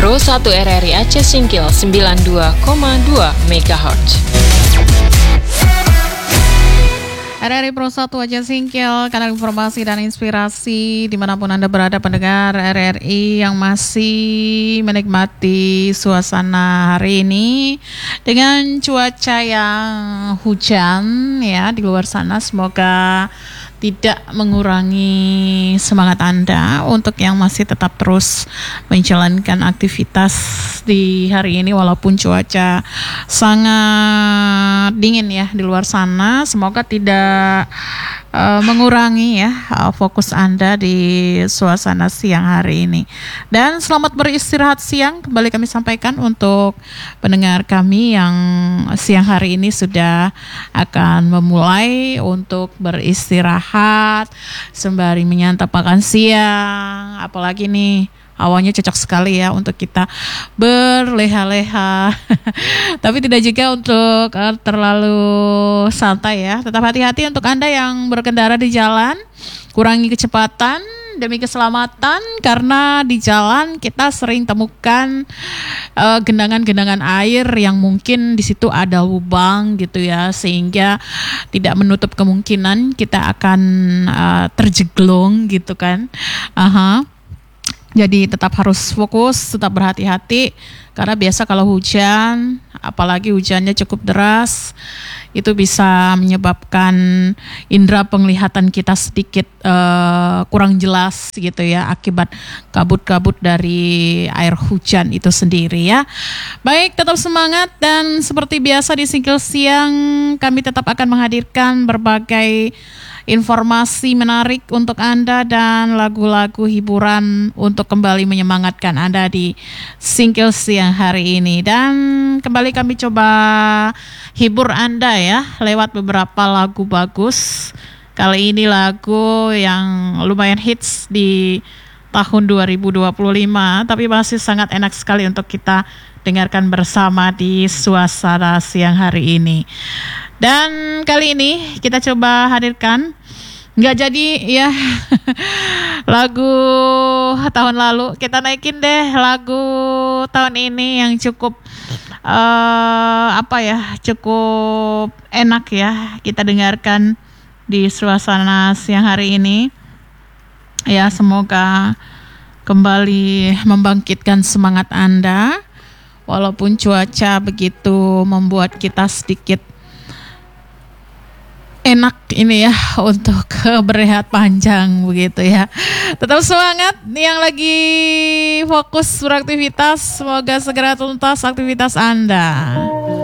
Pro 1 RRI Aceh Singkil 92,2 MHz. RRI Pro 1 Aceh Singkil, kanal informasi dan inspirasi dimanapun Anda berada pendengar RRI yang masih menikmati suasana hari ini dengan cuaca yang hujan ya di luar sana. Semoga tidak mengurangi semangat Anda untuk yang masih tetap terus menjalankan aktivitas di hari ini walaupun cuaca sangat dingin ya di luar sana. Semoga tidak mengurangi ya fokus Anda di suasana siang hari ini. Dan selamat beristirahat siang kembali kami sampaikan untuk pendengar kami yang siang hari ini sudah akan memulai untuk beristirahat sembari menyantap makan siang. Apalagi nih awalnya cocok sekali ya untuk kita berleha-leha. Tapi tidak juga untuk terlalu santai ya. Tetap hati-hati untuk Anda yang berkendara di jalan. Kurangi kecepatan demi keselamatan karena di jalan kita sering temukan genangan-genangan air yang mungkin di situ ada lubang gitu ya, sehingga tidak menutup kemungkinan kita akan terjeglong gitu kan. Jadi tetap harus fokus, tetap berhati-hati karena biasa kalau hujan, apalagi hujannya cukup deras, itu bisa menyebabkan indera penglihatan kita sedikit kurang jelas gitu ya akibat kabut-kabut dari air hujan itu sendiri ya. Baik, tetap semangat dan seperti biasa di Singkil Siang kami tetap akan menghadirkan berbagai informasi menarik untuk Anda dan lagu-lagu hiburan untuk kembali menyemangatkan Anda di Singkil Siang hari ini. Dan kembali kami coba hibur Anda ya lewat beberapa lagu bagus. Kali ini lagu yang lumayan hits di tahun 2025 tapi masih sangat enak sekali untuk kita dengarkan bersama di suasana siang hari ini. Dan kali ini kita coba hadirkan, nggak jadi ya lagu tahun lalu, kita naikin deh lagu tahun ini yang cukup cukup enak ya kita dengarkan di suasana siang hari ini. Ya, semoga kembali membangkitkan semangat Anda walaupun cuaca begitu membuat kita sedikit enak ini ya untuk berehat panjang begitu ya. Tetap semangat yang lagi fokus beraktivitas, semoga segera tuntas aktivitas Anda.